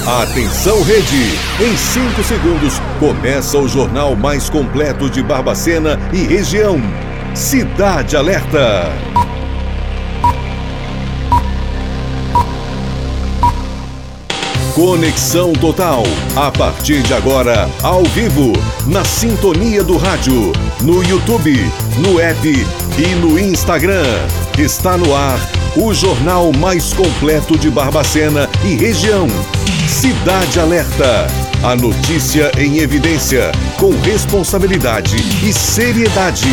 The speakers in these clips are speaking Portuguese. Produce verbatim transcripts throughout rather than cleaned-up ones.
Atenção, Rede! Em cinco segundos, começa o jornal mais completo de Barbacena e região. Cidade Alerta. Conexão Total. A partir de agora, ao vivo, na sintonia do rádio, no YouTube, no app e no Instagram. Está no ar o jornal mais completo de Barbacena e região. Cidade Alerta. A notícia em evidência, com responsabilidade e seriedade.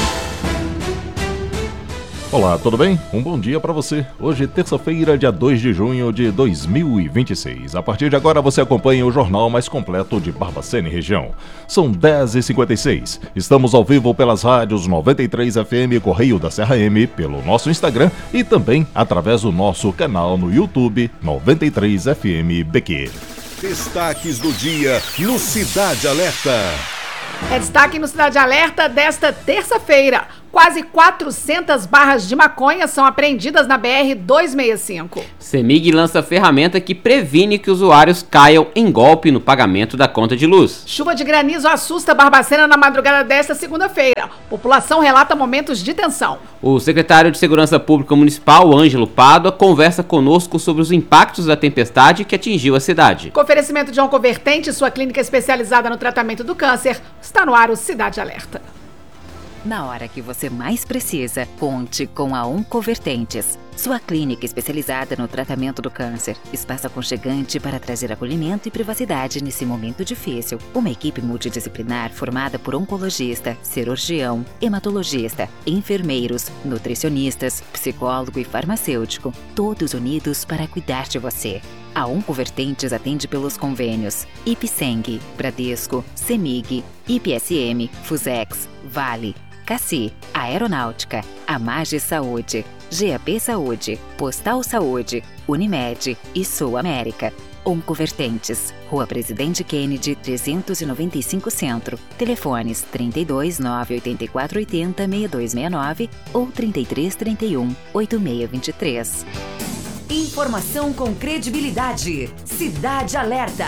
Olá, tudo bem? Um bom dia para você. Hoje é terça-feira, dia dois de junho de dois mil e vinte e seis. A partir de agora você acompanha o jornal mais completo de Barbacena e região. São dez e cinquenta e seis. Estamos ao vivo pelas rádios noventa e três F M Correio da Serra M, pelo nosso Instagram e também através do nosso canal no YouTube noventa e três F M B Q. Destaques do dia no Cidade Alerta. É destaque no Cidade Alerta desta terça-feira. Quase quatrocentas barras de maconha são apreendidas na B R duzentos e sessenta e cinco. CEMIG lança ferramenta que previne que usuários caiam em golpe no pagamento da conta de luz. Chuva de granizo assusta Barbacena na madrugada desta segunda-feira. População relata momentos de tensão. O secretário de Segurança Pública Municipal, Ângelo Pádua, conversa conosco sobre os impactos da tempestade que atingiu a cidade. Com oferecimento de Oncovertente, sua clínica especializada no tratamento do câncer, está no ar o Cidade Alerta. Na hora que você mais precisa, conte com a Oncovertentes, sua clínica especializada no tratamento do câncer. Espaço aconchegante para trazer acolhimento e privacidade nesse momento difícil. Uma equipe multidisciplinar formada por oncologista, cirurgião, hematologista, enfermeiros, nutricionistas, psicólogo e farmacêutico, todos unidos para cuidar de você. A Oncovertentes atende pelos convênios Ipseng, Bradesco, CEMIG, I P S M, Fusex, Vale, Cassi, Aeronáutica, Amage Saúde, G A P Saúde, Postal Saúde, Unimed e Sul América. Oncovertentes, Rua Presidente Kennedy, trezentos e noventa e cinco Centro. Telefones trinta e dois, nove oito quatro oito zero, seis dois seis nove ou trinta e três, trinta e um, oito seis dois três. Informação com credibilidade. Cidade Alerta.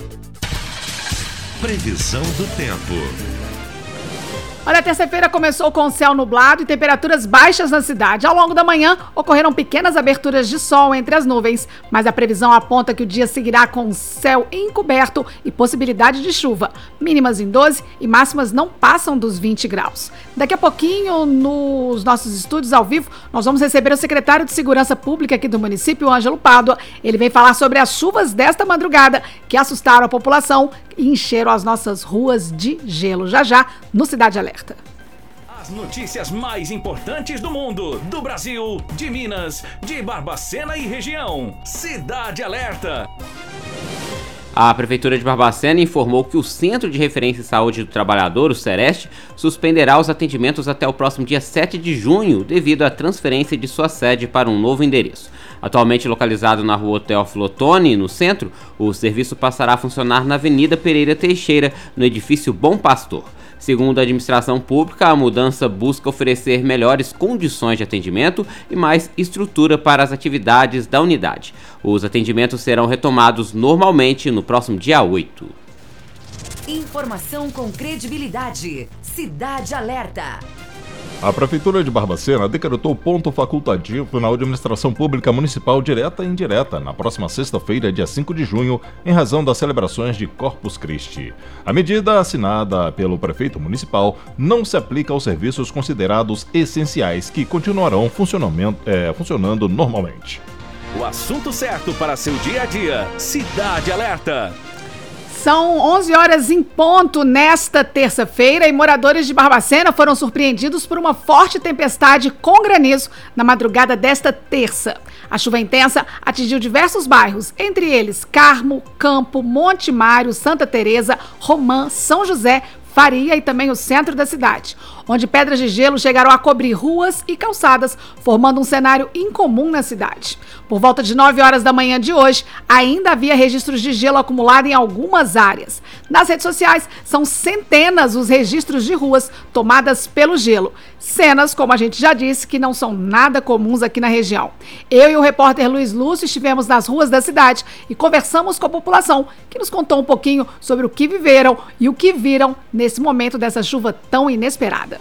Previsão do tempo. Olha, a terça-feira começou com céu nublado e temperaturas baixas na cidade. Ao longo da manhã, ocorreram pequenas aberturas de sol entre as nuvens, mas a previsão aponta que o dia seguirá com céu encoberto e possibilidade de chuva. Mínimas em doze e máximas não passam dos vinte graus. Daqui a pouquinho, nos nossos estúdios ao vivo, nós vamos receber o secretário de Segurança Pública aqui do município, Ângelo Pádua. Ele vem falar sobre as chuvas desta madrugada que assustaram a população e encheram as nossas ruas de gelo. Já já, no Cidade Alerta. As notícias mais importantes do mundo, do Brasil, de Minas, de Barbacena e região. Cidade Alerta. A Prefeitura de Barbacena informou que o Centro de Referência em Saúde do Trabalhador, o Sereste, suspenderá os atendimentos até o próximo dia sete de junho, devido à transferência de sua sede para um novo endereço. Atualmente localizado na rua Teófilo Otoni, no centro, o serviço passará a funcionar na Avenida Pereira Teixeira, no edifício Bom Pastor. Segundo a administração pública, a mudança busca oferecer melhores condições de atendimento e mais estrutura para as atividades da unidade. Os atendimentos serão retomados normalmente no próximo dia oito. Informação com credibilidade. Cidade Alerta. A Prefeitura de Barbacena decretou ponto facultativo na administração pública municipal direta e indireta na próxima sexta-feira, dia cinco de junho, em razão das celebrações de Corpus Christi. A medida assinada pelo prefeito municipal não se aplica aos serviços considerados essenciais, que continuarão funcionamento, é, funcionando normalmente. O assunto certo para seu dia a dia. Cidade Alerta. São onze horas em ponto nesta terça-feira e moradores de Barbacena foram surpreendidos por uma forte tempestade com granizo na madrugada desta terça. A chuva intensa atingiu diversos bairros, entre eles Carmo, Campo, Monte Mário, Santa Teresa, Romã, São José, Faria e também o centro da cidade, onde pedras de gelo chegaram a cobrir ruas e calçadas, formando um cenário incomum na cidade. Por volta de nove horas da manhã de hoje, ainda havia registros de gelo acumulado em algumas áreas. Nas redes sociais, são centenas os registros de ruas tomadas pelo gelo. Cenas, como a gente já disse, que não são nada comuns aqui na região. Eu e o repórter Luiz Lúcio estivemos nas ruas da cidade e conversamos com a população, que nos contou um pouquinho sobre o que viveram e o que viram nesse momento dessa chuva tão inesperada.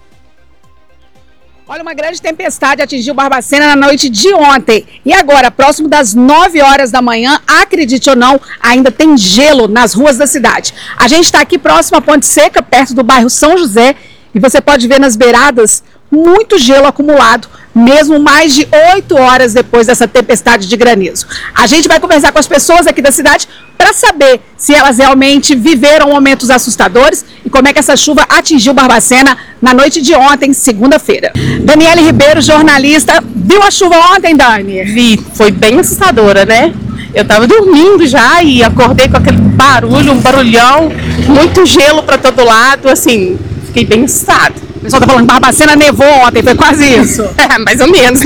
Olha, uma grande tempestade atingiu Barbacena na noite de ontem. E agora, próximo das nove horas da manhã, acredite ou não, ainda tem gelo nas ruas da cidade. A gente está aqui próximo à Ponte Seca, perto do bairro São José, e você pode ver nas beiradas muito gelo acumulado, mesmo mais de oito horas depois dessa tempestade de granizo. A gente vai conversar com as pessoas aqui da cidade para saber se elas realmente viveram momentos assustadores e como é que essa chuva atingiu Barbacena na noite de ontem, segunda-feira. Daniele Ribeiro, jornalista, viu a chuva ontem, Dani? Vi, foi bem assustadora, né? Eu tava dormindo já e acordei com aquele barulho, um barulhão, muito gelo para todo lado, assim, fiquei bem assustada. O pessoal tá falando que Barbacena nevou ontem, foi quase isso. É, mais ou menos.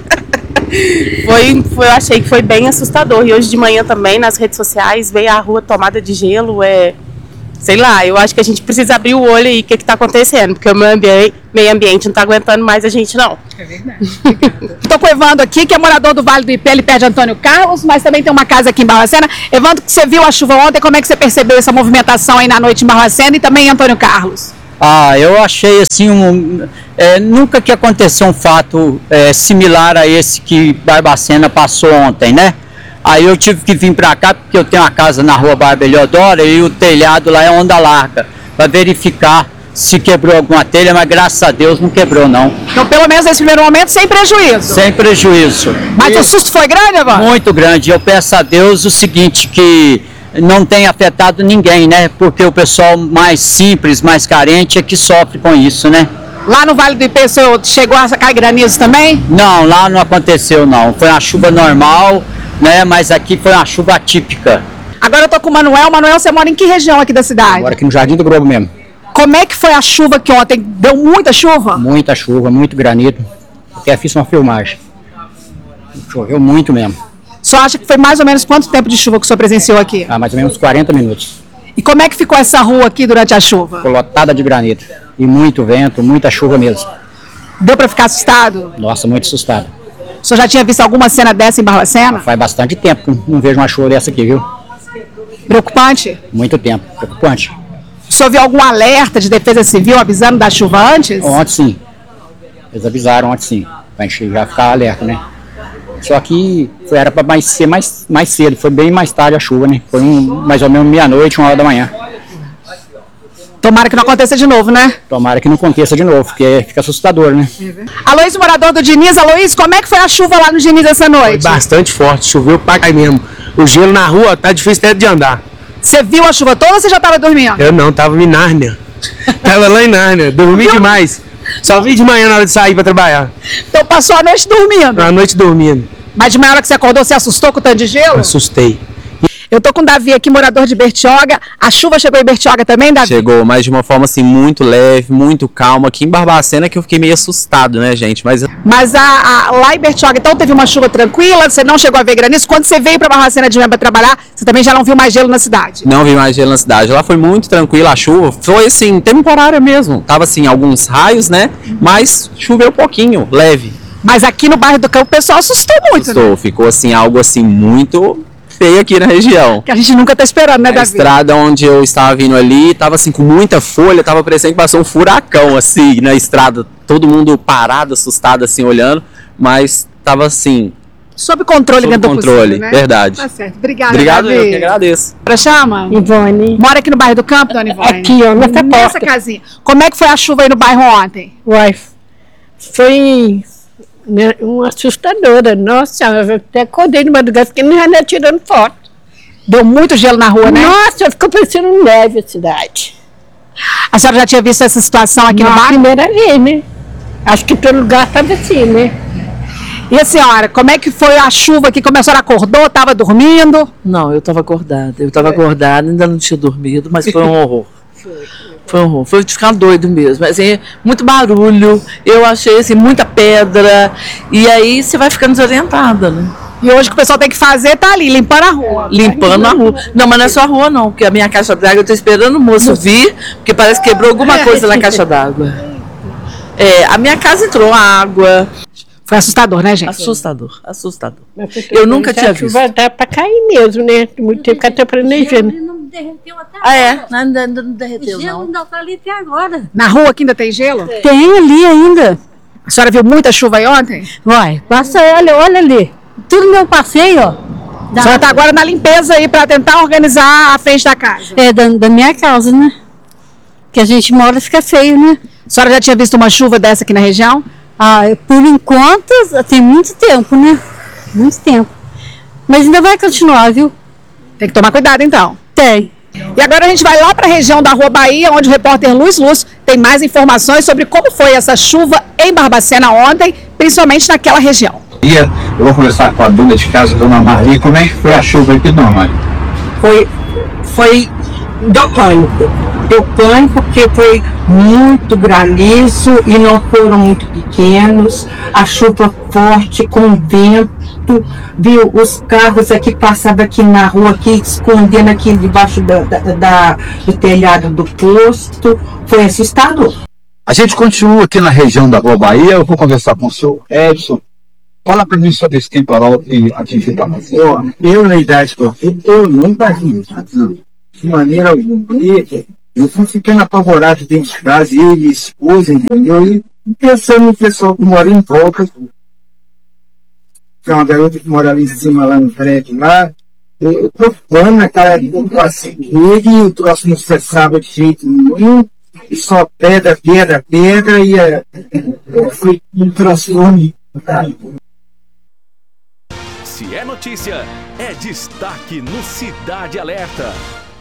foi, foi, eu achei que foi bem assustador. E hoje de manhã também, nas redes sociais, veio a rua tomada de gelo. É, sei lá, eu acho que a gente precisa abrir o olho aí, o que que tá acontecendo. Porque o meio ambiente, meio ambiente não tá aguentando mais a gente, não. É verdade. Tô com o Evandro aqui, que é morador do Vale do Ipê, ele perde Antônio Carlos, mas também tem uma casa aqui em Barbacena. Evandro, você viu a chuva ontem, como é que você percebeu essa movimentação aí na noite em Barbacena e também em Antônio Carlos? Ah, eu achei assim, um, é, nunca que aconteceu um fato é, similar a esse que Barbacena passou ontem, né? Aí eu tive que vir pra cá, porque eu tenho uma casa na rua Barba Eliodoro e o telhado lá é onda larga, para verificar se quebrou alguma telha, mas graças a Deus não quebrou não. Então pelo menos nesse primeiro momento sem prejuízo. Sem prejuízo. Mas e o susto foi grande, Evandro? Muito grande, eu peço a Deus o seguinte, que não tem afetado ninguém, né? Porque o pessoal mais simples, mais carente é que sofre com isso, né? Lá no Vale do Ipê, o senhor chegou a cair granizo também? Não, lá não aconteceu não. Foi uma chuva normal, né? Mas aqui foi uma chuva atípica. Agora eu tô com o Manuel. Manuel, você mora em que região aqui da cidade? Moro aqui no Jardim do Globo mesmo. Como é que foi a chuva que ontem? Deu muita chuva? Muita chuva, muito granizo. Até fiz uma filmagem. Choveu muito mesmo. O senhor acha que foi mais ou menos quanto tempo de chuva que o senhor presenciou aqui? Ah, mais ou menos quarenta minutos. E como é que ficou essa rua aqui durante a chuva? Ficou lotada de granito. E muito vento, muita chuva mesmo. Deu para ficar assustado? Nossa, muito assustado. O senhor já tinha visto alguma cena dessa em Barbacena? Faz bastante tempo que não vejo uma chuva dessa aqui, viu? Preocupante? Muito tempo, preocupante. O senhor viu algum alerta de defesa civil avisando da chuva antes? Ontem sim. Eles avisaram ontem sim. Pra gente já ficar alerta, né? Só que foi, era para mais, ser mais, mais cedo, foi bem mais tarde a chuva, né? Foi um, mais ou menos meia-noite, uma hora da manhã. Tomara que não aconteça de novo, né? Tomara que não aconteça de novo, porque fica assustador, né? Aloís, morador do Diniz. Aloís, como é que foi a chuva lá no Diniz essa noite? Foi bastante forte, choveu pra cá mesmo. O gelo na rua tá difícil até de andar. Você viu a chuva toda ou você já tava dormindo? Eu não, tava em Nárnia. Tava lá em Nárnia, dormi demais. Só vi de manhã na hora de sair pra trabalhar. Então passou a noite dormindo? A noite dormindo. Mas de manhã, hora que você acordou, você assustou com o tanto de gelo? Eu assustei. Eu tô com o Davi aqui, morador de Bertioga. A chuva chegou em Bertioga também, Davi? Chegou, mas de uma forma assim muito leve, muito calma. Aqui em Barbacena que eu fiquei meio assustado, né, gente? Mas, mas a, a, lá em Bertioga, então, teve uma chuva tranquila? Você não chegou a ver granizo? Quando você veio pra Barbacena de manhã pra trabalhar, você também já não viu mais gelo na cidade? Não vi mais gelo na cidade. Lá foi muito tranquila a chuva. Foi assim, temporária mesmo. Tava assim, alguns raios, né? Mas choveu um pouquinho, leve. Mas aqui no bairro do Campo o pessoal assustou muito, assustou, né? Ficou assim, algo assim muito feio aqui na região. Que a gente nunca tá esperando, né, a Davi? A estrada onde eu estava vindo ali, tava assim com muita folha, tava parecendo que passou um furacão assim na estrada. Todo mundo parado, assustado assim, olhando, mas tava assim... Sob controle sob dentro controle, do possível, né? Verdade. Tá certo. Obrigada, Obrigado, Davi. eu que agradeço. Pra chama? Ivone. Mora aqui no bairro do Campo, dona Ivone? Aqui, ó, nessa, nessa porta. casinha. Como é que foi a chuva aí no bairro ontem? Uai, foi uma assustadora. Nossa, eu até acordei de madrugada, fiquei no janela tirando foto. Deu muito gelo na rua, né? Nossa, ficou parecendo neve a cidade. A senhora já tinha visto essa situação aqui Não, no bairro? primeira vez, né? Acho que todo lugar estava assim, né? E a senhora, como é que foi a chuva que começou? A senhora acordou, estava dormindo? Não, eu estava acordada. Eu estava acordada, ainda não tinha dormido, mas foi um horror. Foi horror, foi de ficar doido mesmo, assim, muito barulho, eu achei assim, muita pedra, e aí você vai ficando desorientada, né? E hoje o que o pessoal tem que fazer tá ali, limpando a rua. Limpando a rua. Não, mas não é só a rua não, porque a minha caixa d'água eu tô esperando o moço vir, porque parece que quebrou alguma coisa na caixa d'água. É, a minha casa entrou água. Foi assustador, né, gente? Assustador, assustador. Eu nunca tinha visto. Vai dar pra cair mesmo, né? Muito tempo que até planejando. Derreteu até Ah, é? agora. Não, não, não derreteu, O gelo não. ainda tá ali até agora. Na rua aqui ainda tem gelo? Tem ali ainda. A senhora viu muita chuva aí ontem? Vai, passa, olha, olha ali. Tudo meu passeio, ó. A senhora tá agora na limpeza aí pra tentar organizar a frente da casa. É, da, da minha casa, né? Que a gente mora fica feio, né? A senhora já tinha visto uma chuva dessa aqui na região? Ah, por enquanto, tem muito tempo, né? Muito tempo. Mas ainda vai continuar, viu? Tem que tomar cuidado, então. Tem. E agora a gente vai lá para a região da Rua Bahia, onde o repórter Luiz Lúcio tem mais informações sobre como foi essa chuva em Barbacena ontem, principalmente naquela região. Eu vou conversar com a dona de casa, dona Maria, como é que foi a chuva aqui, dona Maria? Foi, foi deu pânico. Deu pânico porque foi muito granizo e não foram muito pequenos. A chuva forte, com vento, viu os carros aqui, passavam aqui na rua, aqui, escondendo aqui debaixo da, da, da, do telhado do posto. Foi assustador. A gente continua aqui na região da Rua Bahia, eu vou conversar com o senhor Edson. Fala para mim sobre esse temporal que atingiu a Amazônia. Eu, na idade que eu fiz, eu nunca vi de maneira alguma. Eu fui ficando apavorado dentro de casa, eu e minha esposa, entendeu? E pensando no pessoal que mora em volta. Tem uma garota que mora ali em cima, lá no prédio, lá. Eu tô falando naquela assim, ele e o troço não cessava de jeito nenhum. E só pedra, pedra, pedra, e é, foi um transtorno. Se é notícia, é destaque no Cidade Alerta.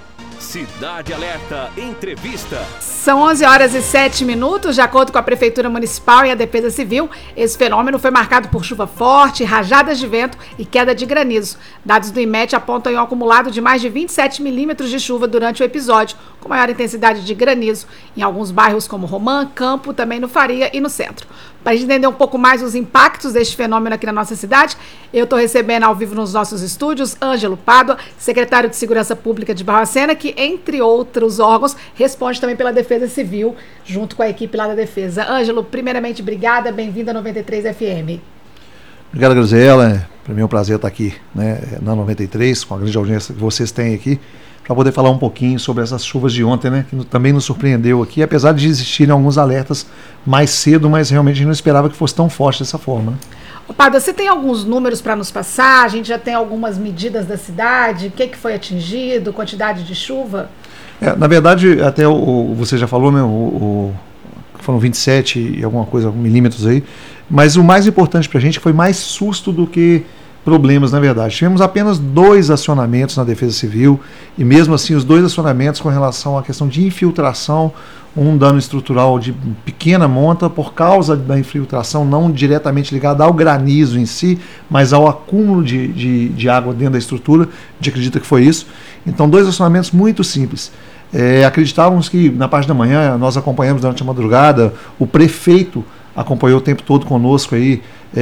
Cidade Alerta Entrevista. São onze horas e sete minutos, de acordo com a Prefeitura Municipal e a Defesa Civil. Esse fenômeno foi marcado por chuva forte, rajadas de vento e queda de granizo. Dados do IMET apontam um acumulado de mais de vinte e sete milímetros de chuva durante o episódio, com maior intensidade de granizo em alguns bairros como Romã, Campo, também no Faria e no centro. Para a gente entender um pouco mais os impactos deste fenômeno aqui na nossa cidade, eu estou recebendo ao vivo nos nossos estúdios Ângelo Pádua, secretário de Segurança Pública de Barbacena, que, entre outros órgãos, responde também pela Defesa Civil, junto com a equipe lá da Defesa. Ângelo, primeiramente, obrigada, bem-vindo à noventa e três F M. Obrigado, Graziela. Para mim é um prazer estar aqui, né, na noventa e três, com a grande audiência que vocês têm aqui, para poder falar um pouquinho sobre essas chuvas de ontem, né, que também nos surpreendeu aqui, apesar de existirem alguns alertas mais cedo, mas realmente a gente não esperava que fosse tão forte dessa forma. Né? Ô, Pádua, você tem alguns números para nos passar? A gente já tem algumas medidas da cidade, o que, que foi atingido, quantidade de chuva? É, na verdade, até o, o, você já falou, né, o, o, foram vinte e sete e alguma coisa, milímetros aí, mas o mais importante para a gente foi mais susto do que problemas, na verdade. Tivemos apenas dois acionamentos na Defesa Civil, e mesmo assim os dois acionamentos com relação à questão de infiltração, um dano estrutural de pequena monta por causa da infiltração, não diretamente ligada ao granizo em si, mas ao acúmulo de, de, de água dentro da estrutura. A gente acredita que foi isso. Então, dois acionamentos muito simples. É, acreditávamos que na parte da manhã, nós acompanhamos durante a madrugada, o prefeito acompanhou o tempo todo conosco aí,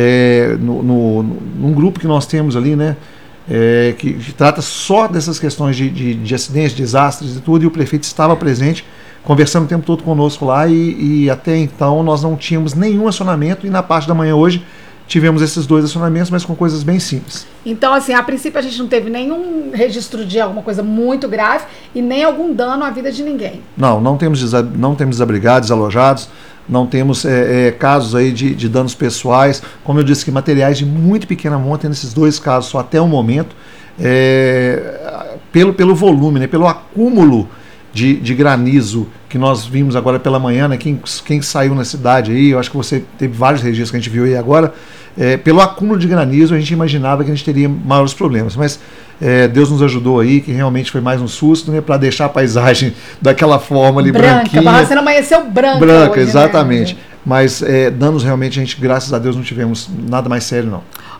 é, no, no, num grupo que nós temos ali, né, é, que, que trata só dessas questões de, de, de acidentes, desastres e tudo, e o prefeito estava presente, conversando o tempo todo conosco lá, e, e até então nós não tínhamos nenhum acionamento, e na parte da manhã hoje tivemos esses dois acionamentos, mas com coisas bem simples. Então, assim, a princípio a gente não teve nenhum registro de alguma coisa muito grave e nem algum dano à vida de ninguém. Não, não temos, não temos desabrigados, desalojados, não temos é, é, casos aí de, de danos pessoais, como eu disse, que materiais de muito pequena monta nesses dois casos, só até o momento, é, pelo, pelo volume, né, pelo acúmulo de, de granizo que nós vimos agora pela manhã, né, quem, quem saiu na cidade aí, eu acho que você teve vários registros que a gente viu aí agora, é, pelo acúmulo de granizo a gente imaginava que a gente teria maiores problemas, mas é, Deus nos ajudou aí, que realmente foi mais um susto, né, para deixar a paisagem daquela forma ali, branca, branquinha. Barra, você não amanheceu branca Branca, hoje, exatamente. Né? Mas é, danos realmente a gente, graças a Deus, não tivemos nada mais sério, não.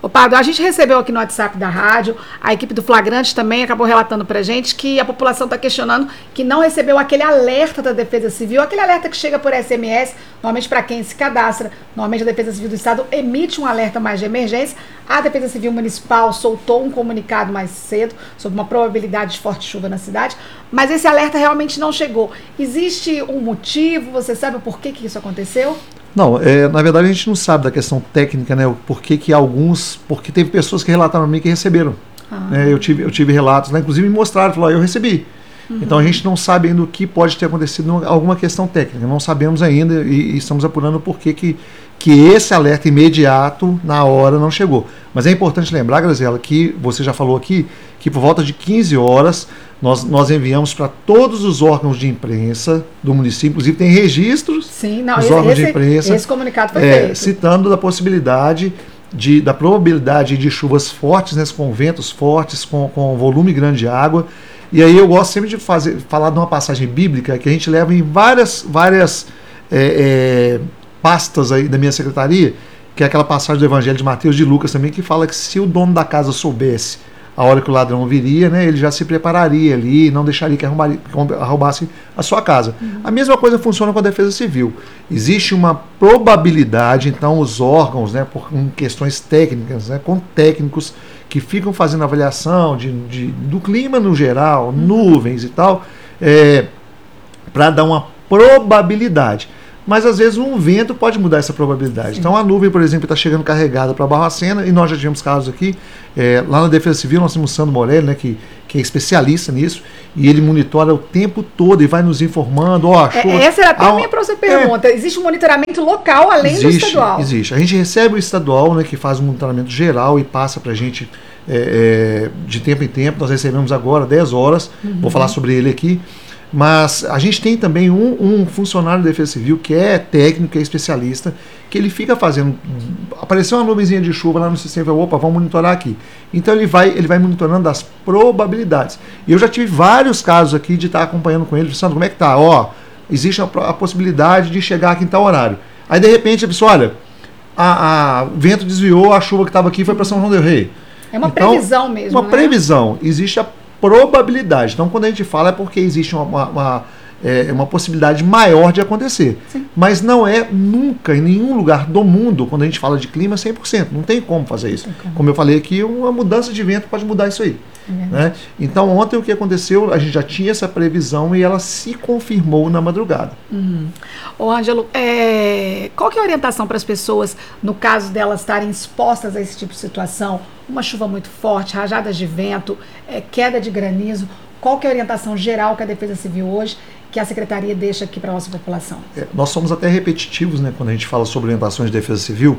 Ô, Pardo, a gente recebeu aqui no WhatsApp da rádio, a equipe do Flagrante também acabou relatando pra gente que a população está questionando que não recebeu aquele alerta da Defesa Civil, aquele alerta que chega por S M S, normalmente para quem se cadastra. Normalmente a Defesa Civil do Estado emite um alerta mais de emergência. A Defesa Civil Municipal soltou um comunicado mais cedo sobre uma probabilidade de forte chuva na cidade, mas esse alerta realmente não chegou. Existe um motivo? Você sabe o porquê que isso aconteceu? Não, é, na verdade a gente não sabe da questão técnica, né? O porquê que alguns, porque teve pessoas que relataram a mim que receberam. Ah. Né, eu, tive, eu tive relatos, né? Inclusive me mostraram, falaram, eu recebi. Uhum. Então a gente não sabe ainda o que pode ter acontecido, alguma questão técnica. Não sabemos ainda e, e estamos apurando o porquê que, que esse alerta imediato, na hora, não chegou. Mas é importante lembrar, Graziela, que você já falou aqui, que por volta de quinze horas nós, nós enviamos para todos os órgãos de imprensa do município, inclusive tem registros Sim, não, dos esse, órgãos esse, de imprensa, esse comunicado foi é, feito. citando da possibilidade de, da probabilidade de chuvas fortes, né, com ventos fortes, com, com volume grande de água. E aí eu gosto sempre de fazer, falar de uma passagem bíblica que a gente leva em várias, várias é, é, pastas aí da minha secretaria, que é aquela passagem do Evangelho de Mateus, de Lucas também, que fala que se o dono da casa soubesse a hora que o ladrão viria, né, ele já se prepararia ali, não deixaria que roubasse a sua casa. Uhum. A mesma coisa funciona com a Defesa Civil. Existe uma probabilidade, então os órgãos, né, por em questões técnicas, né, com técnicos que ficam fazendo avaliação de, de, do clima no geral, nuvens e tal, é, para dar uma probabilidade. Mas às vezes um vento pode mudar essa probabilidade. Sim. Então a nuvem, por exemplo, está chegando carregada para Barbacena, e nós já tivemos casos aqui, é, lá na Defesa Civil nós temos o Sandro Morelli, né, que, que é especialista nisso, e ele monitora o tempo todo e vai nos informando. Ó, é, essa era até a minha próxima pergunta. É, existe um monitoramento local além existe, do estadual? Existe. A gente recebe o estadual, né, que faz um monitoramento geral e passa para a gente é, é, de tempo em tempo. Nós recebemos agora dez horas, uhum. Vou falar sobre ele aqui. Mas a gente tem também um, um funcionário da Defesa Civil que é técnico, que é especialista, que ele fica fazendo, apareceu uma nuvenzinha de chuva lá no sistema, opa, vamos monitorar aqui. Então ele vai, ele vai monitorando as probabilidades. E eu já tive vários casos aqui de estar acompanhando com ele, pensando como é que tá, ó, existe a, a possibilidade de chegar aqui em tal horário. Aí de repente a pessoa, olha, a, a, o vento desviou, a chuva que estava aqui foi para São João del Rei. É uma então, previsão mesmo, Uma né? previsão, existe a probabilidade. Então, quando a gente fala é porque existe uma, uma, uma, é, uma possibilidade maior de acontecer. Sim. Mas não é nunca, em nenhum lugar do mundo, quando a gente fala de clima, cem por cento. Não tem como fazer isso. Como. como eu falei aqui, uma mudança de vento pode mudar isso aí. É né? Então, ontem o que aconteceu, a gente já tinha essa previsão e ela se confirmou na madrugada. Uhum. Ô, Ângelo, é... qual que é a orientação para as pessoas, no caso delas estarem expostas a esse tipo de situação? Uma chuva muito forte, rajadas de vento, é, queda de granizo. Qual que é a orientação geral que a Defesa Civil hoje, que a Secretaria deixa aqui para a nossa população? É, nós somos até repetitivos, né, quando a gente fala sobre orientações de Defesa Civil,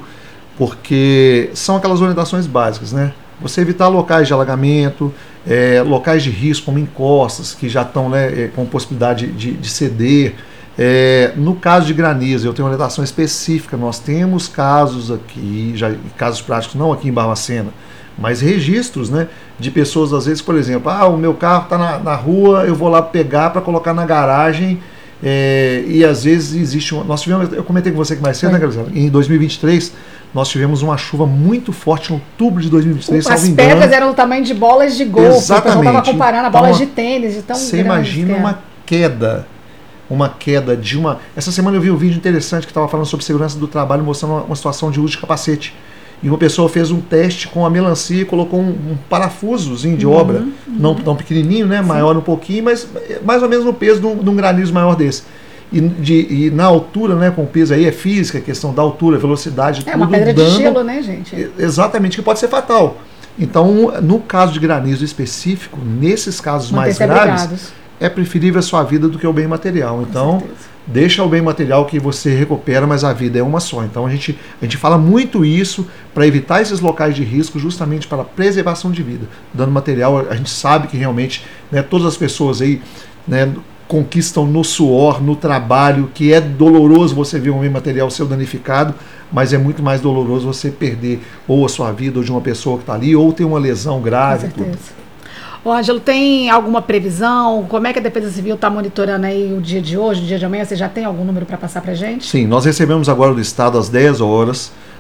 porque são aquelas orientações básicas, né? Você evitar locais de alagamento, é, locais de risco, como encostas, que já estão, né, é, com possibilidade de, de ceder. É, no caso de granizo, eu tenho uma orientação específica. Nós temos casos aqui, já, casos práticos, não aqui em Barbacena, mas registros, né, de pessoas, às vezes, por exemplo, ah, o meu carro está na, na rua, eu vou lá pegar para colocar na garagem, é, e às vezes existe uma, nós tivemos, eu comentei com você que mais cedo, né, Gabriela? Em dois mil e vinte e três nós tivemos uma chuva muito forte em outubro de dois mil e vinte e três. As pedras engano. eram do tamanho de bolas de golfe. Exatamente. O pessoal estava comparando a bolas então, de tênis, de tão você imagina que uma queda, uma queda de uma... Essa semana eu vi um vídeo interessante que estava falando sobre segurança do trabalho, mostrando uma, uma situação de uso de capacete. E uma pessoa fez um teste com a melancia e colocou um, um parafusozinho de uhum, obra, uhum. não tão pequenininho, né, maior um pouquinho, mas mais ou menos no peso de um, de um granizo maior desse. E, de, e na altura, né, com o peso aí é física, a questão da altura, velocidade, é tudo uma pedra dando, de gelo, né, gente? Exatamente, que pode ser fatal. Então, no caso de granizo específico, nesses casos mais graves, obrigados. É preferível a sua vida do que o bem material. Então, deixa o bem material que você recupera, mas a vida é uma só. Então, a gente, a gente fala muito isso para evitar esses locais de risco, justamente para a preservação de vida. Dano material, a gente sabe que realmente, né, todas as pessoas aí, né, conquistam no suor, no trabalho, que é doloroso você ver um bem material seu danificado, mas é muito mais doloroso você perder ou a sua vida ou de uma pessoa que está ali, ou ter uma lesão grave. Com certeza. Ô, Ângelo, tem alguma previsão? Como é que a Defesa Civil está monitorando aí o dia de hoje, o dia de amanhã? Você já tem algum número para passar para a gente? Sim, nós recebemos agora do Estado às dez horas,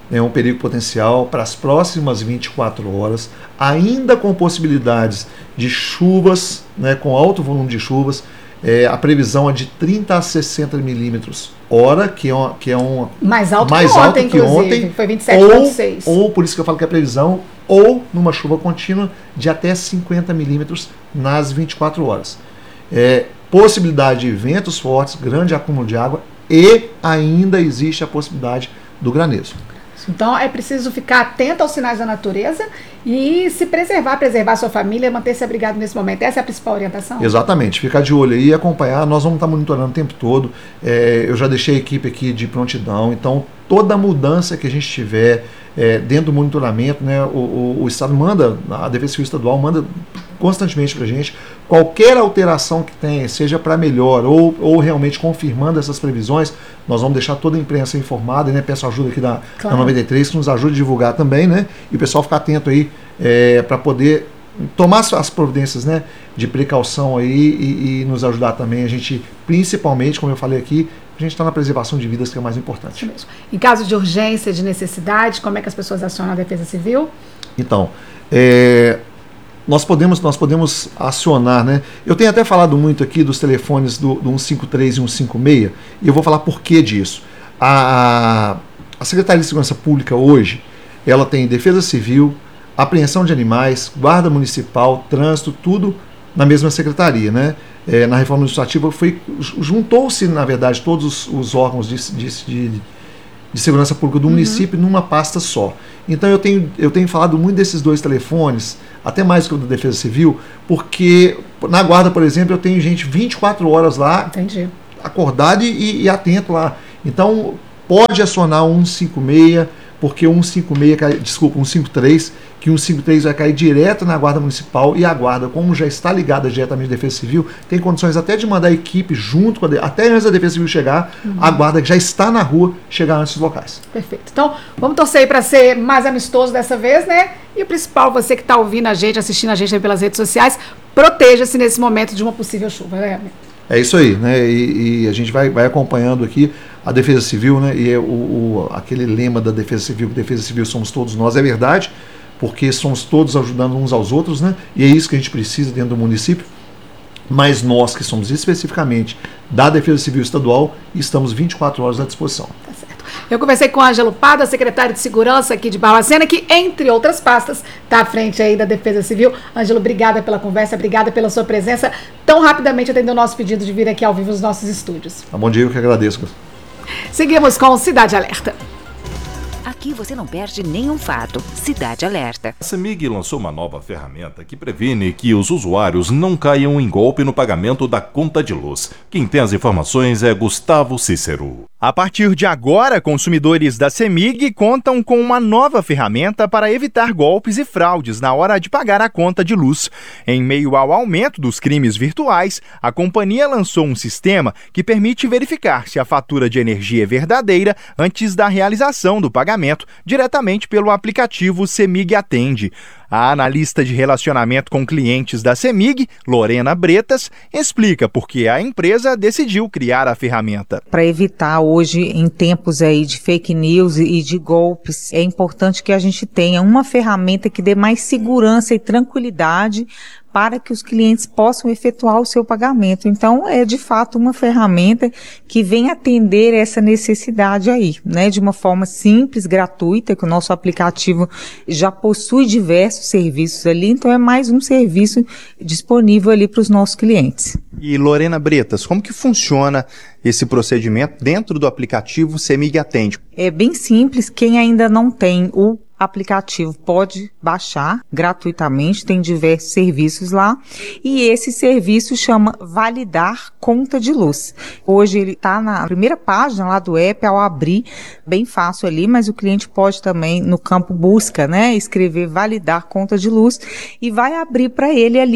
né, um perigo potencial para as próximas vinte e quatro horas, ainda com possibilidades de chuvas, né, com alto volume de chuvas. É, a previsão é de trinta a sessenta milímetros hora, que é uma, que é uma mais alto mais que alto ontem, que ontem, foi vinte e sete vírgula seis. Ou, ou, por isso que eu falo que é a previsão, ou numa chuva contínua de até cinquenta milímetros nas vinte e quatro horas. É, possibilidade de ventos fortes, grande acúmulo de água e ainda existe a possibilidade do granizo. Então é preciso ficar atento aos sinais da natureza e se preservar, preservar a sua família, manter-se abrigado nesse momento. Essa é a principal orientação? Exatamente, ficar de olho aí e acompanhar. Nós vamos estar monitorando o tempo todo. É, eu já deixei a equipe aqui de prontidão, então toda mudança que a gente tiver é, dentro do monitoramento, né, o, o, o Estado manda, a Defesa Civil Estadual manda constantemente para a gente, qualquer alteração que tenha, seja para melhor ou, ou realmente confirmando essas previsões, nós vamos deixar toda a imprensa informada, né? Peço ajuda aqui da, claro. da noventa e três, que nos ajude a divulgar também, né? E o pessoal ficar atento aí é, para poder tomar as providências, né, de precaução aí e, e nos ajudar também. A gente, principalmente, como eu falei aqui, a gente está na preservação de vidas, que é o mais importante. Mesmo. Em caso de urgência, de necessidade, como é que as pessoas acionam a Defesa Civil? Então, é... Nós podemos, nós podemos acionar, né? Eu tenho até falado muito aqui dos telefones do, do cento e cinquenta e três e cento e cinquenta e seis, e eu vou falar por que disso. A, a Secretaria de Segurança Pública hoje, ela tem Defesa Civil, apreensão de animais, Guarda Municipal, Trânsito, tudo na mesma secretaria, né? É, na reforma administrativa foi, juntou-se, na verdade, todos os, os órgãos de, de, de, de segurança pública do uhum. município numa pasta só. Então eu tenho, eu tenho falado muito desses dois telefones, até mais que o da Defesa Civil, porque na guarda, por exemplo, eu tenho gente vinte e quatro horas lá, Entendi. acordado e, e atento lá. Então pode acionar o cento e cinquenta e seis, porque o cento e cinquenta e seis, cai, desculpa, o cento e cinquenta e três, que o cento e cinquenta e três vai cair direto na Guarda Municipal, e a Guarda, como já está ligada diretamente à Defesa Civil, tem condições até de mandar a equipe junto com a, até antes da Defesa Civil chegar, uhum. a Guarda que já está na rua, chegar antes dos locais. Perfeito. Então, vamos torcer aí para ser mais amistoso dessa vez, né? E o principal, você que está ouvindo a gente, assistindo a gente aí pelas redes sociais, proteja-se nesse momento de uma possível chuva, né? É isso aí, né? E, e a gente vai, vai acompanhando aqui a Defesa Civil, né? E é o, o, aquele lema da Defesa Civil, que Defesa Civil somos todos nós, é verdade, porque somos todos ajudando uns aos outros, né? E é isso que a gente precisa dentro do município. Mas nós, que somos especificamente da Defesa Civil Estadual, estamos vinte e quatro horas à disposição. Tá certo. Eu conversei com o Ângelo Pada, secretário de Segurança aqui de Barbacena, que, entre outras pastas, está à frente aí da Defesa Civil. Ângelo, obrigada pela conversa, obrigada pela sua presença. Tão rapidamente atendeu o nosso pedido de vir aqui ao vivo nos nossos estúdios. Tá bom dia, eu que agradeço. Seguimos com Cidade Alerta. Aqui você não perde nenhum fato. Cidade Alerta. A CEMIG lançou uma nova ferramenta que previne que os usuários não caiam em golpe no pagamento da conta de luz. Quem tem as informações é Gustavo Cícero. A partir de agora, consumidores da CEMIG contam com uma nova ferramenta para evitar golpes e fraudes na hora de pagar a conta de luz. Em meio ao aumento dos crimes virtuais, a companhia lançou um sistema que permite verificar se a fatura de energia é verdadeira antes da realização do pagamento, diretamente pelo aplicativo CEMIG Atende. A analista de relacionamento com clientes da CEMIG, Lorena Bretas, explica por que a empresa decidiu criar a ferramenta. Para evitar hoje, em tempos aí de fake news e de golpes, é importante que a gente tenha uma ferramenta que dê mais segurança e tranquilidade para que os clientes possam efetuar o seu pagamento. Então, é de fato uma ferramenta que vem atender essa necessidade aí, né, de uma forma simples, gratuita, que o nosso aplicativo já possui diversos serviços ali, então é mais um serviço disponível ali para os nossos clientes. E Lorena Bretas, como que funciona esse procedimento dentro do aplicativo CEMIG Atende? É bem simples, quem ainda não tem o aplicativo pode baixar gratuitamente, tem diversos serviços lá, e esse serviço chama Validar Conta de Luz. Hoje ele está na primeira página lá do app, ao abrir, bem fácil ali, mas o cliente pode também no campo busca, né, escrever Validar Conta de Luz e vai abrir para ele ali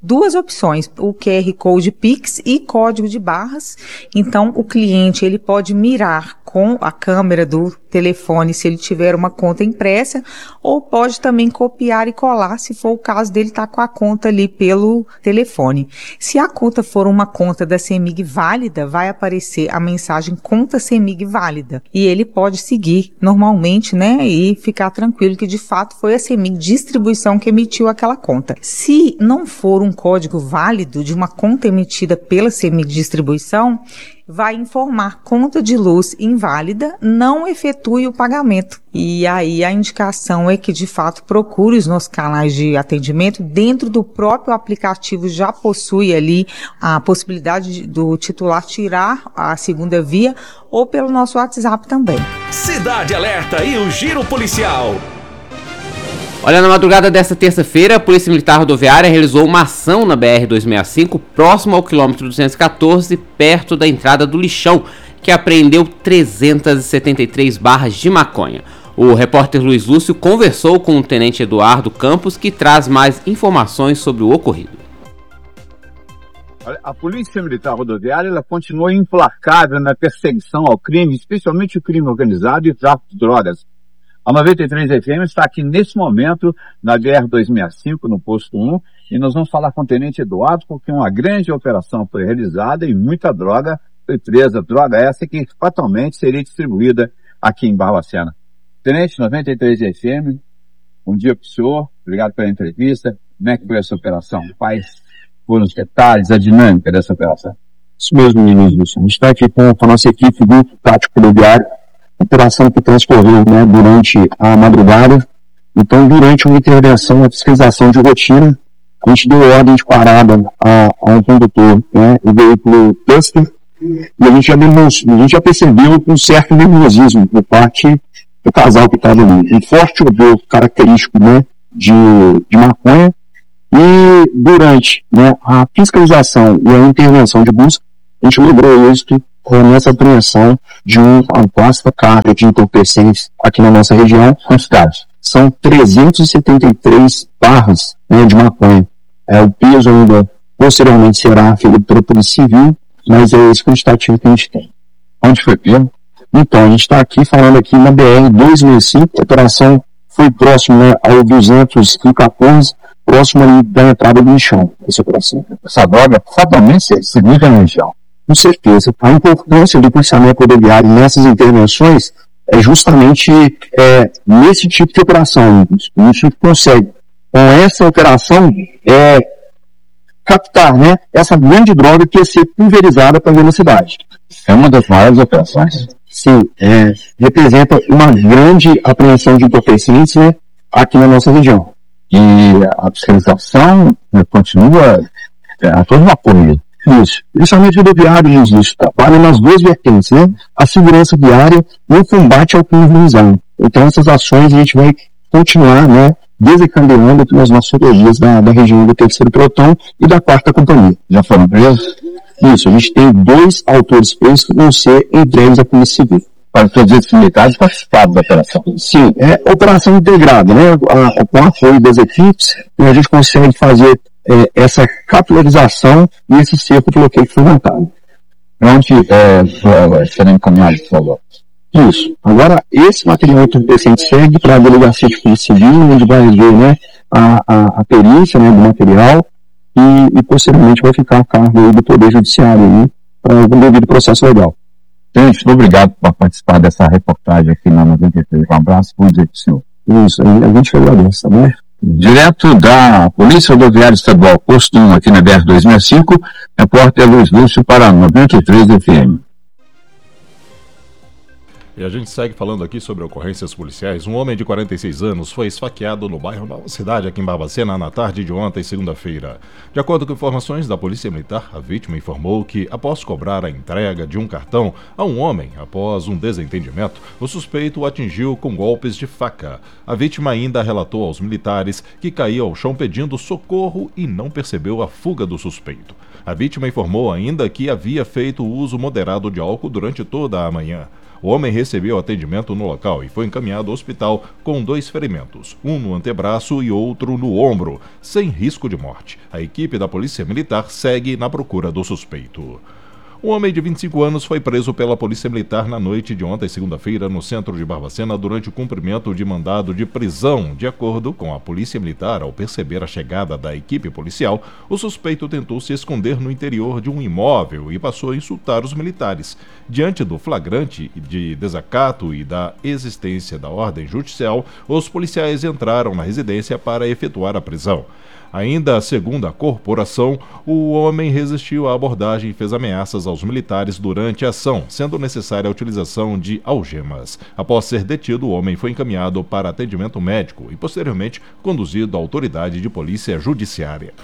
duas opções, o Q R Code Pix e código de barras. Então, o cliente ele pode mirar com a câmera do telefone se ele tiver uma conta impressa, ou pode também copiar e colar se for o caso dele estar com a conta ali pelo telefone. Se a conta for uma conta da CEMIG válida, vai aparecer a mensagem conta CEMIG válida e ele pode seguir normalmente, né, e ficar tranquilo que de fato foi a CEMIG Distribuição que emitiu aquela conta. Se não for um código válido de uma conta emitida pela CEMIG Distribuição, vai informar conta de luz inválida, não efetue o pagamento. E aí a indicação é que de fato procure os nossos canais de atendimento. Dentro do próprio aplicativo já possui ali a possibilidade do titular tirar a segunda via, ou pelo nosso WhatsApp também. Cidade Alerta e o Giro Policial. Olha, na madrugada desta terça-feira, a Polícia Militar Rodoviária realizou uma ação na B R duzentos e sessenta e cinco, próximo ao quilômetro duzentos e quatorze, perto da entrada do Lixão, que apreendeu trezentas e setenta e três barras de maconha. O repórter Luiz Lúcio conversou com o tenente Eduardo Campos, que traz mais informações sobre o ocorrido. A Polícia Militar Rodoviária ela continua implacável na perseguição ao crime, especialmente o crime organizado e o tráfico de drogas. A noventa e três F M está aqui nesse momento na B R duzentos e sessenta e cinco, no posto um, e nós vamos falar com o tenente Eduardo, porque uma grande operação foi realizada e muita droga foi presa. Droga essa que fatalmente seria distribuída aqui em Barbacena. Tenente, noventa e três F M, bom dia para o senhor, obrigado pela entrevista. Como é que foi essa operação? Quais foram os detalhes, a dinâmica dessa operação? Isso mesmo, ministro. A gente está aqui com a nossa equipe do Tático Rodoviário, operação que transcorreu, né, durante a madrugada. Então, durante uma intervenção, uma fiscalização de rotina, a gente deu ordem de parada a, a um condutor, né, o veículo Duster, e a gente, já a gente já percebeu um certo nervosismo por parte do casal que estava ali. Um forte odor característico, né, de, de maconha. E durante, né, a fiscalização e a intervenção de busca, a gente logrou êxito com essa apreensão de uma vasta carga de entorpecentes aqui na nossa região. Quantos casos? São trezentas e setenta e três barras, né, de maconha. É, o peso ainda posteriormente será aferido pela Polícia Civil, mas é esse quantitativo que a gente tem. Onde foi pego? Então, a gente está aqui falando aqui na B R duzentos e sessenta e cinco, a operação foi próximo, né, ao duzentos e quatorze, próximo ali da entrada do lixão, essa operação. Essa droga fatalmente se segura na região. Com certeza. A importância do policiamento rodoviário nessas intervenções é justamente é, nesse tipo de operação. A gente consegue, com essa operação, é, captar, né, essa grande droga que ia ser pulverizada para a velocidade. É uma das maiores operações? Sim, é, representa uma grande apreensão de entorpecentes, né, aqui na nossa região. E a fiscalização, né, continua é, a todo vapor. Isso. Principalmente rodoviário, isso trabalha nas duas vertentes, né? A segurança viária e o combate ao crime organizado. Então, essas ações a gente vai continuar, né, desencadeando nas nossas rodovias da, da região do terceiro pelotão e da quarta companhia. Já foram presos? Isso. A gente tem dois autores presos que vão ser entregues à Polícia Civil. Para todos esses militares participaram da operação? Sim, é operação integrada, né? A, com o apoio das equipes, a gente consegue fazer É, essa capilarização e esse cerco de bloqueio que foi montado. Onde é, será encaminhado, por favor? Isso. Agora, esse material entorpecente segue para a delegacia de polícia civil, onde vai ver, né, a, a, a perícia, né, do material e, e posteriormente vai ficar a cargo aí do Poder Judiciário aí, para o devido processo legal. Gente, muito obrigado por participar dessa reportagem aqui na noventa e três. Um abraço, bom dia para o senhor. Isso, a gente que agradece, tá bom? Direto da Polícia Rodoviária Estadual, posto um, aqui na B R duzentos e sessenta e cinco, repórter Luiz Lúcio para noventa e três F M. E a gente segue falando aqui sobre ocorrências policiais. Um homem de quarenta e seis anos foi esfaqueado no bairro Nova Cidade, aqui em Barbacena, na tarde de ontem, segunda-feira. De acordo com informações da Polícia Militar, a vítima informou que, após cobrar a entrega de um cartão a um homem após um desentendimento, o suspeito o atingiu com golpes de faca. A vítima ainda relatou aos militares que caiu ao chão pedindo socorro e não percebeu a fuga do suspeito. A vítima informou ainda que havia feito uso moderado de álcool durante toda a manhã. O homem recebeu atendimento no local e foi encaminhado ao hospital com dois ferimentos, um no antebraço e outro no ombro, sem risco de morte. A equipe da Polícia Militar segue na procura do suspeito. Um homem de vinte e cinco anos foi preso pela Polícia Militar na noite de ontem, segunda-feira, no centro de Barbacena, durante o cumprimento de mandado de prisão. De acordo com a Polícia Militar, ao perceber a chegada da equipe policial, o suspeito tentou se esconder no interior de um imóvel e passou a insultar os militares. Diante do flagrante de desacato e da existência da ordem judicial, os policiais entraram na residência para efetuar a prisão. Ainda segundo a corporação, o homem resistiu à abordagem e fez ameaças aos militares durante a ação, sendo necessária a utilização de algemas. Após ser detido, o homem foi encaminhado para atendimento médico e, posteriormente, conduzido à autoridade de polícia judiciária.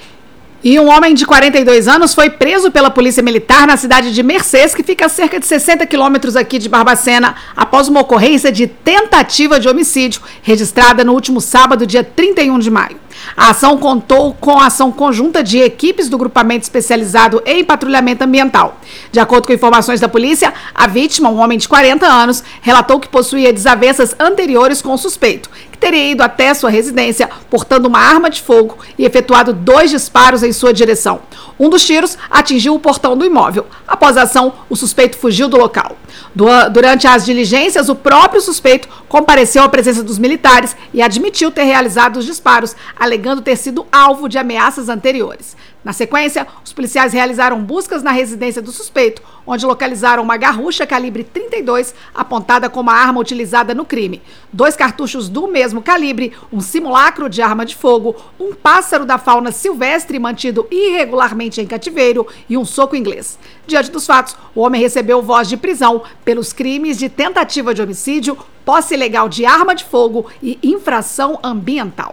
E um homem de quarenta e dois anos foi preso pela Polícia Militar na cidade de Mercês, que fica a cerca de sessenta quilômetros aqui de Barbacena, após uma ocorrência de tentativa de homicídio, registrada no último sábado, dia trinta e um de maio. A ação contou com a ação conjunta de equipes do grupamento especializado em patrulhamento ambiental. De acordo com informações da polícia, a vítima, um homem de quarenta anos, relatou que possuía desavenças anteriores com o suspeito, que teria ido até sua residência portando uma arma de fogo e efetuado dois disparos em sua direção. Um dos tiros atingiu o portão do imóvel. Após a ação, o suspeito fugiu do local. Durante as diligências, o próprio suspeito compareceu à presença dos militares e admitiu ter realizado os disparos, alegando ter sido alvo de ameaças anteriores. Na sequência, os policiais realizaram buscas na residência do suspeito, onde localizaram uma garrucha calibre trinta e dois, apontada como a arma utilizada no crime, dois cartuchos do mesmo calibre, um simulacro de arma de fogo, um pássaro da fauna silvestre mantido irregularmente em cativeiro e um soco inglês. Diante dos fatos, o homem recebeu voz de prisão pelos crimes de tentativa de homicídio, posse ilegal de arma de fogo e infração ambiental.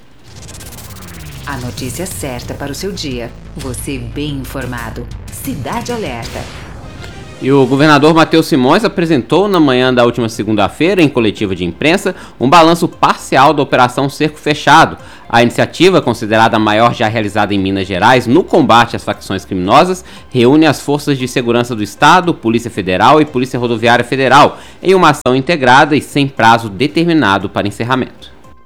A notícia certa para o seu dia. Você bem informado. Cidade Alerta. E o governador Matheus Simões apresentou na manhã da última segunda-feira, em coletiva de imprensa, um balanço parcial da Operação Cerco Fechado. A iniciativa, considerada a maior já realizada em Minas Gerais no combate às facções criminosas, reúne as forças de segurança do Estado, Polícia Federal e Polícia Rodoviária Federal, em uma ação integrada e sem prazo determinado para encerramento.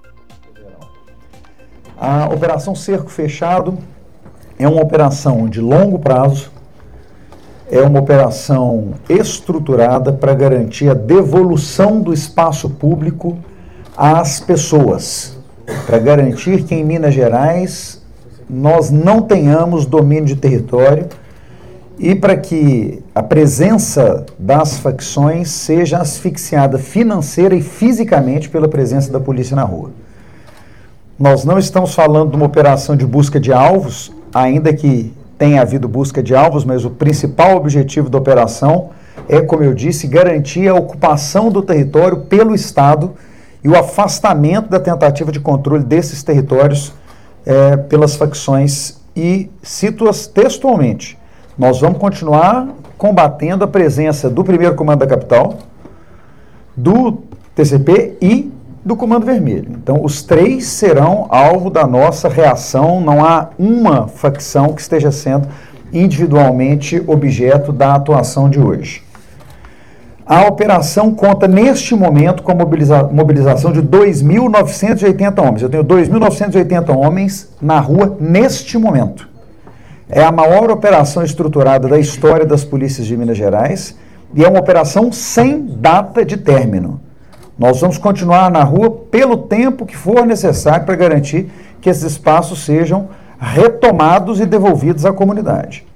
A Operação Cerco Fechado é uma operação de longo prazo, é uma operação estruturada para garantir a devolução do espaço público às pessoas, para garantir que em Minas Gerais nós não tenhamos domínio de território e para que a presença das facções seja asfixiada financeira e fisicamente pela presença da polícia na rua. Nós não estamos falando de uma operação de busca de alvos, ainda que tenha havido busca de alvos, mas o principal objetivo da operação é, como eu disse, garantir a ocupação do território pelo Estado e o afastamento da tentativa de controle desses territórios é, pelas facções. E cito-as textualmente: nós vamos continuar combatendo a presença do primeiro Comando da Capital, do T C P e do Comando Vermelho. Então, os três serão alvo da nossa reação, não há uma facção que esteja sendo individualmente objeto da atuação de hoje. A operação conta, neste momento, com a mobiliza- mobilização de dois mil novecentos e oitenta homens. Eu tenho dois mil novecentos e oitenta homens na rua neste momento. É a maior operação estruturada da história das polícias de Minas Gerais e é uma operação sem data de término. Nós vamos continuar na rua pelo tempo que for necessário para garantir que esses espaços sejam retomados e devolvidos à comunidade.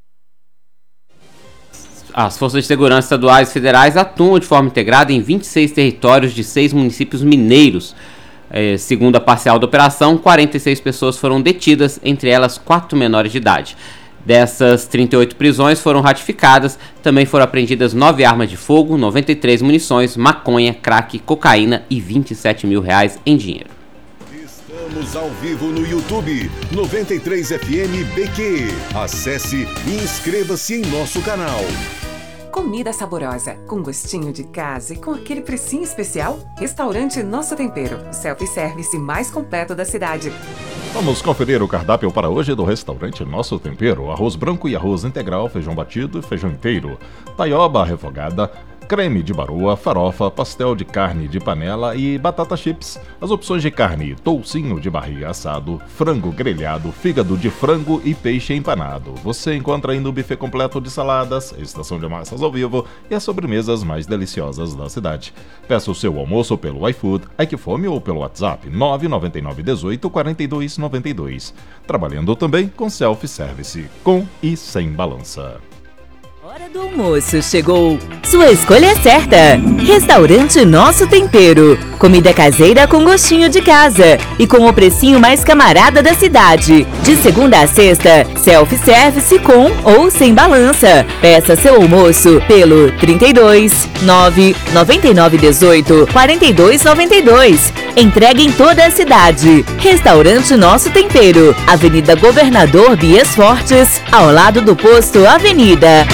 As forças de segurança estaduais e federais atuam de forma integrada em vinte e seis territórios de seis municípios mineiros. É, segundo a parcial da operação, quarenta e seis pessoas foram detidas, entre elas quatro menores de idade. Dessas trinta e oito prisões foram ratificadas, também foram apreendidas nove armas de fogo, noventa e três munições, maconha, crack, cocaína e vinte e sete mil reais em dinheiro. Estamos ao vivo no YouTube, noventa e três F M B Q. Acesse e inscreva-se em nosso canal. Comida saborosa, com gostinho de casa e com aquele precinho especial? Restaurante Nosso Tempero, o self-service mais completo da cidade. Vamos conferir o cardápio para hoje do restaurante Nosso Tempero. Arroz branco e arroz integral, feijão batido e feijão inteiro, taioba refogada, creme de baroa, farofa, pastel de carne de panela e batata chips. As opções de carne: toucinho de barriga assado, frango grelhado, fígado de frango e peixe empanado. Você encontra ainda o buffet completo de saladas, a estação de massas ao vivo e as sobremesas mais deliciosas da cidade. Peça o seu almoço pelo iFood, iQfome ou pelo WhatsApp nove nove nove um oito quatro dois nove dois. Trabalhando também com self-service, com e sem balança. Hora do almoço chegou. Sua escolha é certa. Restaurante Nosso Tempero. Comida caseira com gostinho de casa e com o precinho mais camarada da cidade. De segunda a sexta, self-service com ou sem balança. Peça seu almoço pelo trinta e dois, nove, noventa e nove, dezoito, quarenta e dois, noventa e dois. Entrega em toda a cidade. Restaurante Nosso Tempero. Avenida Governador Bias Fortes, ao lado do posto Avenida.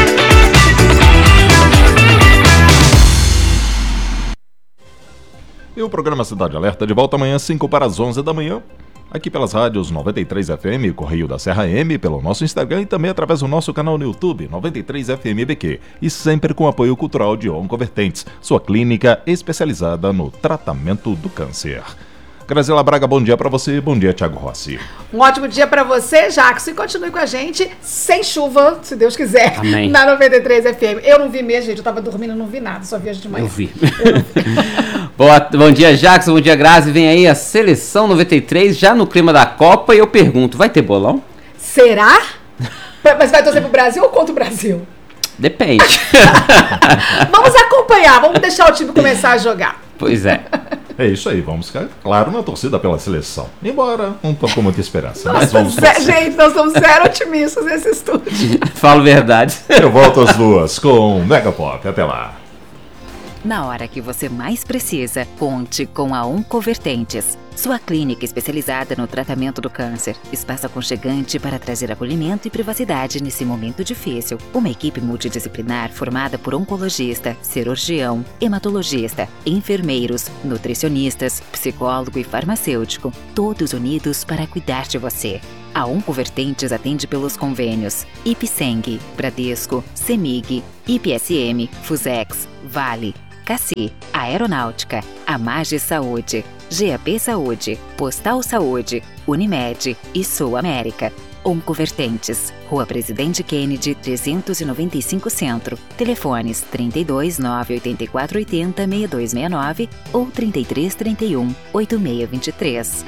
E o programa Cidade Alerta de volta amanhã, cinco para as onze da manhã, aqui pelas rádios noventa e três F M, Correio da Serra M, pelo nosso Instagram e também através do nosso canal no YouTube, noventa e três F M B Q. E sempre com apoio cultural de Oncovertentes, sua clínica especializada no tratamento do câncer. Graziela Braga, bom dia para você. Bom dia, Thiago Rossi. Um ótimo dia para você, Jackson. E continue com a gente, sem chuva, se Deus quiser, Amém. Na noventa e três F M. Eu não vi mesmo, gente. Eu tava dormindo, não vi nada. Só vi a gente de manhã. Eu vi. Boa, bom dia, Jackson. Bom dia, Grazi. Vem aí a Seleção noventa e três, já no clima da Copa. E eu pergunto, vai ter bolão? Será? Mas vai torcer pro Brasil ou contra o Brasil? Depende. Vamos acompanhar. Vamos deixar o time começar a jogar. Pois é. É isso aí, vamos ficar, claro, na torcida pela seleção. Embora não tô com muita esperança, Nossa, mas vamos zé, torcer. gente, nós somos zero otimistas nesse estúdio. Falo verdade. Eu volto às duas com Mega Pop. Até lá. Na hora que você mais precisa, conte com a Oncovertentes, sua clínica especializada no tratamento do câncer. Espaço aconchegante para trazer acolhimento e privacidade nesse momento difícil. Uma equipe multidisciplinar formada por oncologista, cirurgião, hematologista, enfermeiros, nutricionistas, psicólogo e farmacêutico, todos unidos para cuidar de você. A Oncovertentes atende pelos convênios Ipseng, Bradesco, Semig, I P S M, Fusex, Vale, Cassi, Aeronáutica, Amage Saúde, G A P Saúde, Postal Saúde, Unimed e Sul América. Oncovertentes, Rua Presidente Kennedy, trezentos e noventa e cinco Centro. Telefones trinta e dois, nove, oitenta e quatro, oitenta, sessenta e dois sessenta e nove ou trinta e três, trinta e um, oitenta e seis vinte e três.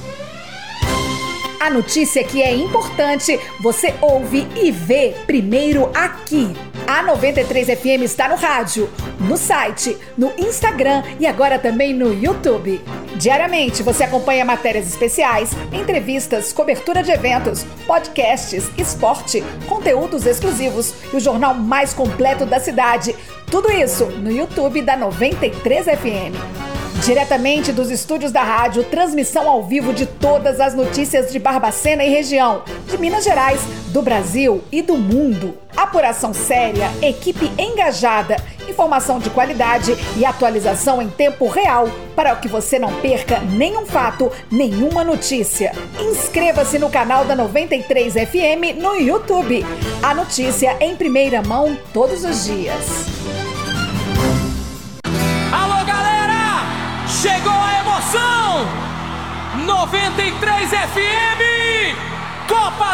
A notícia que é importante, você ouve e vê primeiro aqui. A noventa e três F M está no rádio, no site, no Instagram e agora também no YouTube. Diariamente você acompanha matérias especiais, entrevistas, cobertura de eventos, podcasts, esporte, conteúdos exclusivos e o jornal mais completo da cidade. Tudo isso no YouTube da noventa e três F M. Diretamente dos estúdios da rádio, transmissão ao vivo de todas as notícias de Barbacena e região, de Minas Gerais, do Brasil e do mundo. Apuração séria, equipe engajada, informação de qualidade e atualização em tempo real para que você não perca nenhum fato, nenhuma notícia. Inscreva-se no canal da noventa e três F M no YouTube. A notícia em primeira mão todos os dias. Alô, galera! Chegou a emoção! noventa e três F M! Copa